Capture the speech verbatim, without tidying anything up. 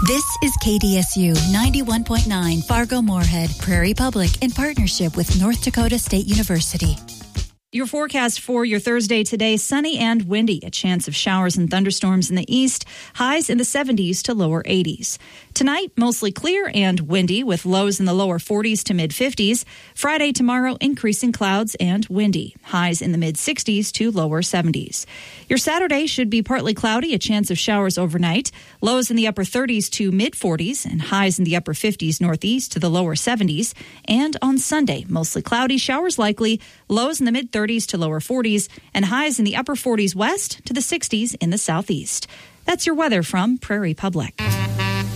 This is K D S U ninety-one point nine Fargo-Moorhead, Prairie Public, in partnership with North Dakota State University. Your forecast for your Thursday today, sunny and windy. A chance of showers and thunderstorms in the east. Highs in the seventies to lower eighties. Tonight, mostly clear and windy with lows in the lower forties to mid-fifties. Friday, tomorrow, increasing clouds and windy. Highs in the mid-sixties to lower seventies. Your Saturday should be partly cloudy, a chance of showers overnight. Lows in the upper thirties to mid-forties and highs in the upper fifties northeast to the lower seventies. And on Sunday, mostly cloudy, showers likely. Lows in the mid-thirties to lower forties and highs in the upper forties west to the sixties in the southeast. That's your weather from Prairie Public.